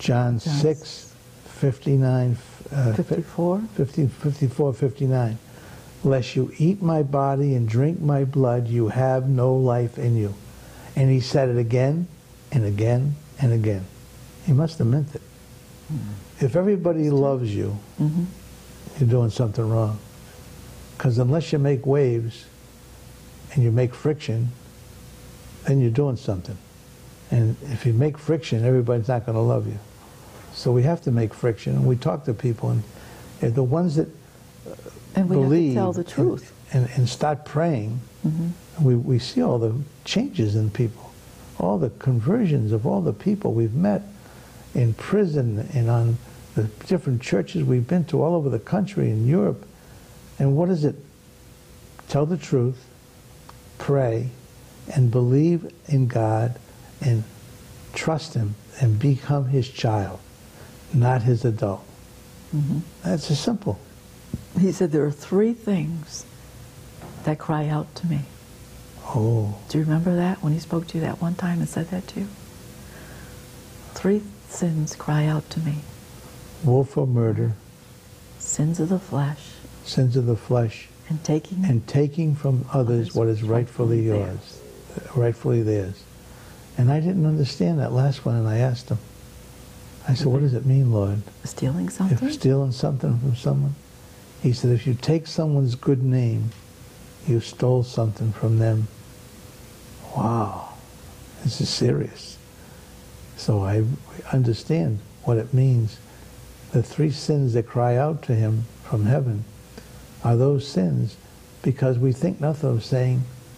John 6, 59, 54? 54, 59. Lest you eat my body and drink my blood, you have no life in you. And he said it again and again and again. He must have meant it. Mm-hmm. If everybody loves you, mm-hmm. you're doing something wrong. Because unless you make waves and you make friction, then you're doing something. And if you make friction, everybody's not going to love you. So we have to make friction, and we talk to people, and the ones that and we believe have to tell the truth and start praying, mm-hmm. we see all the changes in people, all the conversions of all the people we've met in prison and on the different churches we've been to all over the country in Europe. And what is it? Tell the truth, pray, and believe in God, and trust Him, and become His child, not His adult. Mm-hmm. That's as simple. He said there are 3 things that cry out to me. Oh. Do you remember that when he spoke to you that one time and said that to you? 3 sins cry out to me. Willful murder. Sins of the flesh. Sins of the flesh. And taking from others what is rightfully yours. Rightfully theirs. And I didn't understand that last one, and I asked him. I said, what does it mean, Lord? Stealing something? If stealing something from someone? He said, if you take someone's good name, you stole something from them. Wow, this is serious. So I understand what it means. The 3 sins that cry out to Him from heaven are those sins because we think nothing of saying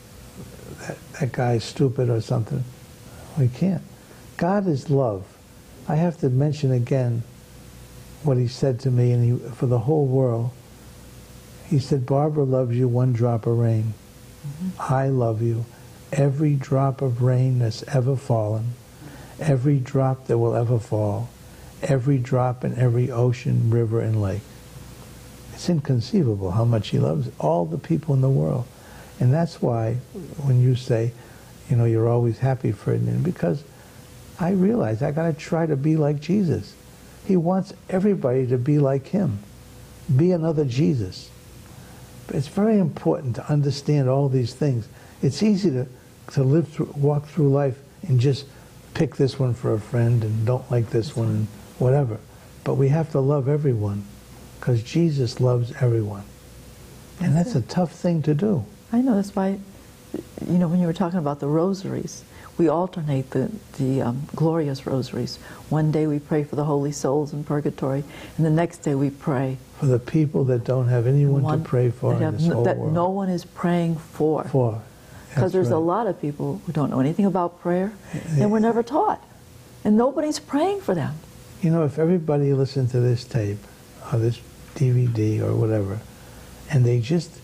that guy's stupid or something. We can't. God is love. I have to mention again what He said to me, and for the whole world. He said, Barbara loves you 1 drop of rain. Mm-hmm. I love you every drop of rain that's ever fallen, every drop that will ever fall, every drop in every ocean, river, and lake. It's inconceivable how much He loves all the people in the world. And that's why when you say, you know, you're always happy, Ferdinand, because I realize I got to try to be like Jesus. He wants everybody to be like Him. Be another Jesus. But it's very important to understand all these things. It's easy to walk through life and just pick this one for a friend and don't like this one and whatever. But we have to love everyone because Jesus loves everyone. And that's a tough thing to do. I know, that's why, you know, when you were talking about the rosaries, we alternate the glorious rosaries. One day we pray for the holy souls in purgatory, and the next day we pray for the people that don't have anyone to pray for in this whole that world. No one is praying for. Because there's a lot of people who don't know anything about prayer, and were never taught. And nobody's praying for them. You know, if everybody listened to this tape, or this DVD, or whatever, and they just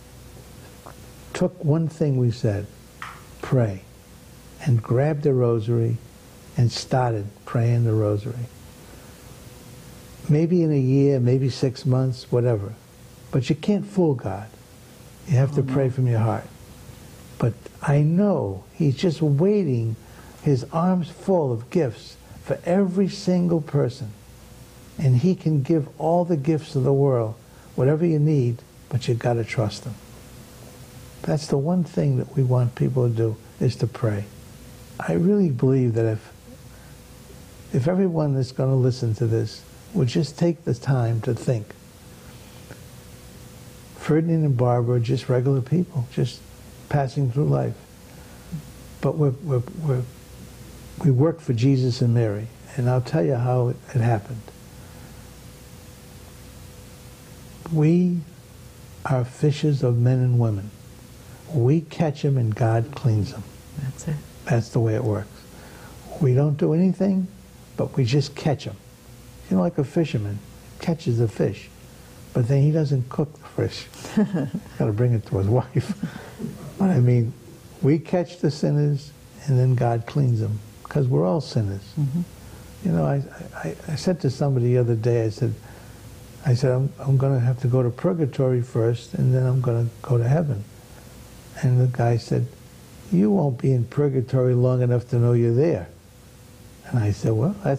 took one thing we said, pray, and grabbed the rosary and started praying the rosary. Maybe in a year, maybe 6 months, whatever. But you can't fool God. You have to pray from your heart. But I know He's just waiting, His arms full of gifts for every single person. And He can give all the gifts of the world, whatever you need, but you've got to trust Him. That's the one thing that we want people to do, is to pray. I really believe that if everyone that's going to listen to this would just take the time to think. Ferdinand and Barbara are just regular people, just passing through life. But we worked for Jesus and Mary, and I'll tell you how it happened. We are fishers of men and women. We catch them and God cleans them. That's it. That's the way it works. We don't do anything, but we just catch them. You know, like a fisherman catches a fish, but then he doesn't cook the fish. Got to bring it to his wife. But I mean, we catch the sinners, and then God cleans them, because we're all sinners. Mm-hmm. You know, I said to somebody the other day, I said, I'm going to have to go to purgatory first, and then I'm going to go to heaven. And the guy said, you won't be in purgatory long enough to know you're there. And I said, well,